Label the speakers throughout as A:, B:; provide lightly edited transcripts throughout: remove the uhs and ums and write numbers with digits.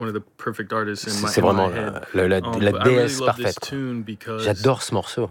A: C'est vraiment la déesse parfaite, quoi. J'adore ce morceau.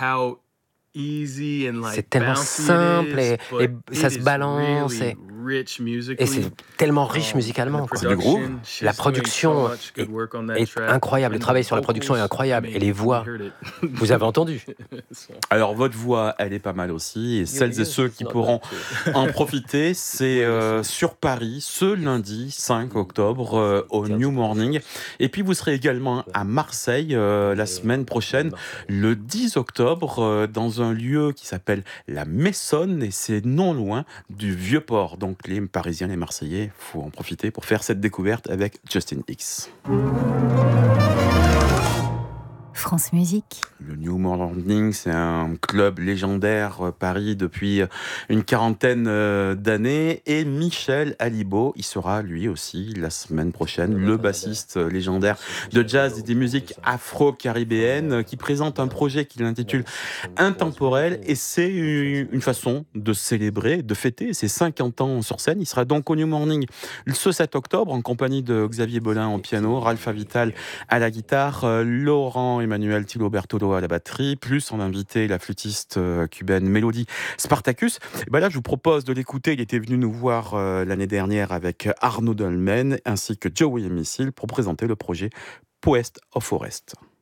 A: C'est tellement simple et ça se balance et c'est tellement riche musicalement, quoi.
B: C'est du groove.
A: La production est incroyable. Le travail sur la production est incroyable et les voix, vous avez entendu?
B: Alors votre voix, elle est pas mal aussi, et celles et ceux qui pourront en profiter, c'est sur Paris ce lundi 5 octobre au New Morning. Et puis vous serez également à Marseille la semaine prochaine, le 10 octobre, dans un lieu qui s'appelle la Messonne, et c'est non loin du Vieux-Port. Donc les Parisiens, les Marseillais, faut en profiter pour faire cette découverte avec Justin X.
C: France Musique.
B: Le New Morning, c'est un club légendaire Paris depuis une quarantaine d'années. Et Michel Alibo, il sera lui aussi la semaine prochaine, le bassiste légendaire de jazz et des musiques afro-caribéennes, qui présente un projet qu'il intitule Intemporel. Et c'est une façon de célébrer, de fêter ses 50 ans sur scène. Il sera donc au New Morning ce 7 octobre en compagnie de Xavier Bolin au piano, Ralph Avital à la guitare, Laurent Emmanuel Thilo Bertolo à la batterie, plus en invité la flûtiste cubaine Mélodie Spartacus. Et ben là, je vous propose de l'écouter. Il était venu nous voir l'année dernière avec Arnaud Dolmen ainsi que Joey Missile pour présenter le projet Poest of Forest.